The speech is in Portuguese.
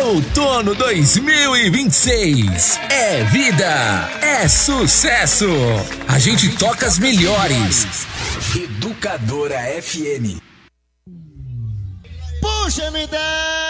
Outono 2026. É vida, é sucesso. A gente toca as melhores. Educadora FM. Puxa, me dá.